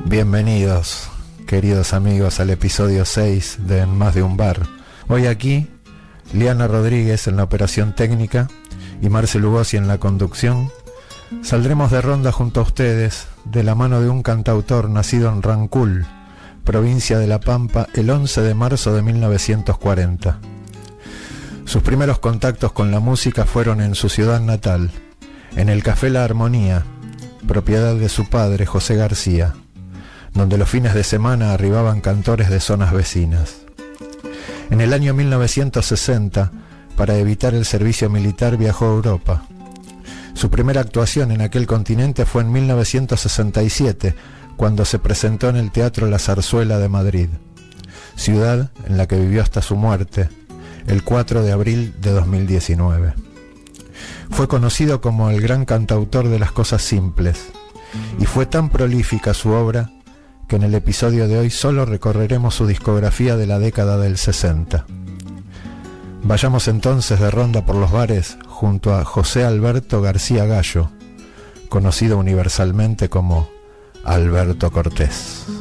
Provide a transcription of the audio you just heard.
Bienvenidos, queridos amigos, al episodio 6 de En Más de un Bar. Hoy aquí, Liana Rodríguez en la operación técnica y Marce Lugosi en la conducción. Saldremos de ronda junto a ustedes, de la mano de un cantautor nacido en Rancul, provincia de La Pampa, el 11 de marzo de 1940. Sus primeros contactos con la música fueron en su ciudad natal, en el Café La Armonía, propiedad de su padre, José García, donde los fines de semana arribaban cantores de zonas vecinas. En el año 1960, para evitar el servicio militar, viajó a Europa. Su primera actuación en aquel continente fue en 1967, cuando se presentó en el Teatro La Zarzuela de Madrid, ciudad en la que vivió hasta su muerte, el 4 de abril de 2019. Fue conocido como el gran cantautor de las cosas simples, y fue tan prolífica su obra que en el episodio de hoy solo recorreremos su discografía de la década del 60. Vayamos entonces de ronda por los bares junto a José Alberto García Gallo, conocido universalmente como Alberto Cortés.